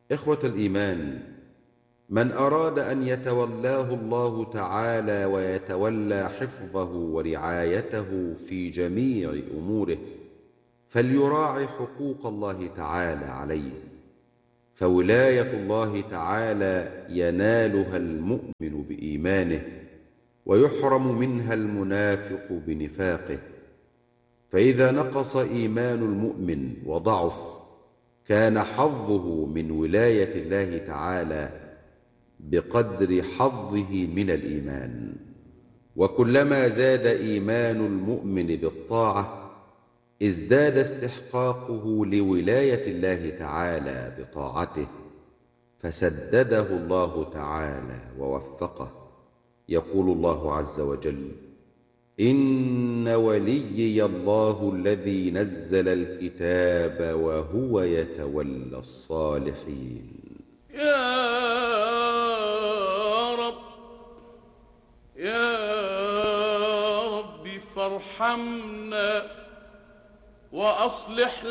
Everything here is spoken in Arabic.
إخوة الإيمان، من أراد أن يتولاه الله تعالى ويتولى حفظه ورعايته في جميع أموره فليراعي حقوق الله تعالى عليه، فولاية الله تعالى ينالها المؤمن بإيمانه ويحرم منها المنافق بنفاقه. فإذا نقص إيمان المؤمن وضعف كان حظه من ولاية الله تعالى بقدر حظه من الإيمان، وكلما زاد إيمان المؤمن بالطاعة ازداد استحقاقه لولاية الله تعالى بطاعته، فسدده الله تعالى ووفقه. يقول الله عز وجل: إن وليي الله الذي نزل الكتاب وهو يتولى الصالحين. يا رب يا رب فارحمنا وأصلح